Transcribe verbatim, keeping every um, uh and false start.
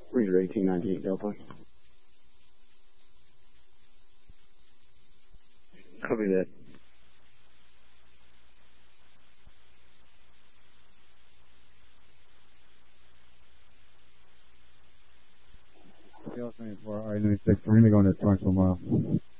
Reader eighteen ninety-eight Delta. Copy that. Delta seventy-four, R ninety-six, we're going to go into twenty-four mile.